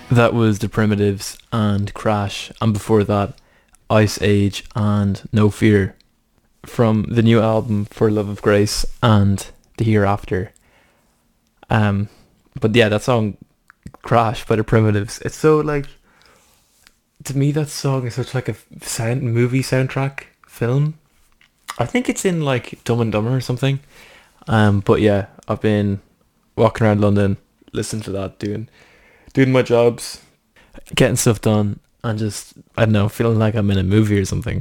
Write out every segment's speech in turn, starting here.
That was The Primitives and Crash, and before that, Ice Age and No Fear from the new album For Love of Grace and The Hereafter. Um, but yeah, that song Crash by The Primitives. It's so like to me that song is such like a sound movie soundtrack film. I think it's in like Dumb and Dumber or something. But yeah, I've been walking around London, listening to that, doing my jobs, getting stuff done, and just I don't know, feeling like I'm in a movie or something.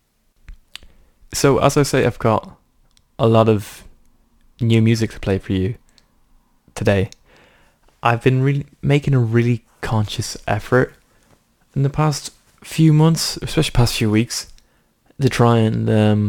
So as I say, I've got a lot of new music to play for you today. I've been really making a really conscious effort in the past few months, especially past few weeks, to try and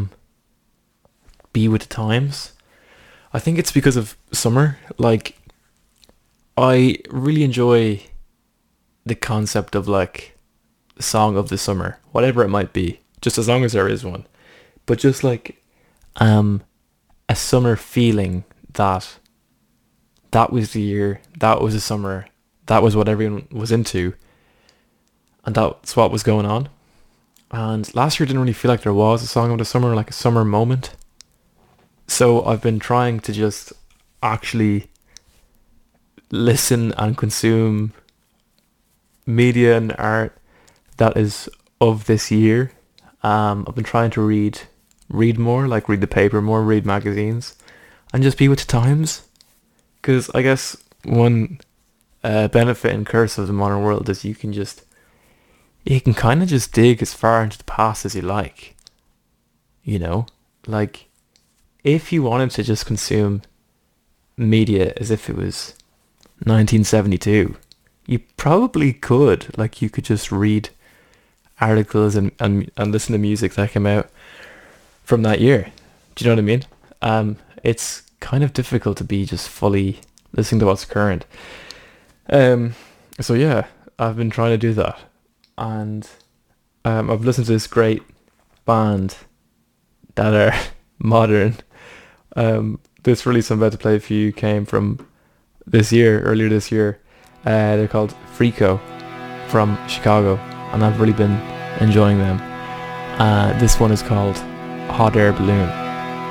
be with the times. I think it's because of summer. Like, I really enjoy the concept of like the song of the summer, whatever it might be, just as long as there is one. But just like um a summer feeling that that was the year, that was the summer, that was what everyone was into, and that's what was going on. And last year didn't really feel like there was a song of the summer, like a summer moment. So I've been trying to just actually listen and consume media and art that is of this year. I've been trying to read more, like read the paper more, read magazines, and just be with the times. Because I guess one benefit and curse of the modern world is you can kind of just dig as far into the past as you like. You know, like if you wanted to just consume media as if it was 1972, you probably could. Like you could just read articles and listen to music that came out from that year. Do you know what I mean? It's kind of difficult to be just fully listening to what's current. Um, so yeah, I've been trying to do that, and I've listened to this great band that are modern. This release I'm about to play for you came from earlier this year. They're called Freako from Chicago, and I've really been enjoying them. This one is called Hot Air Balloon.